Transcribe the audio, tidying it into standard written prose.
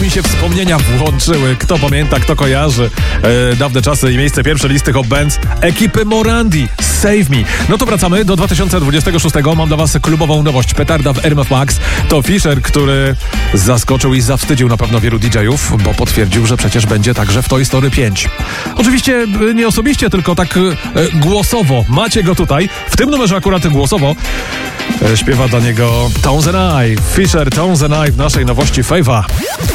mi się wspomnienia włączyły. Kto pamięta, kto kojarzy dawne czasy i miejsce pierwsze listy Hot Bands ekipy Morandi, Save Me. No to wracamy do 2026. Mam dla was klubową nowość. Petarda w RMF Max. To Fisher, który zaskoczył i zawstydził na pewno wielu DJ-ów, bo potwierdził, że przecież będzie także w Toy Story 5. Oczywiście nie osobiście, tylko tak głosowo. Macie go tutaj. W tym numerze akurat głosowo śpiewa dla niego Tones and I. Fisher, Tones and I w naszej nowości Fave'a.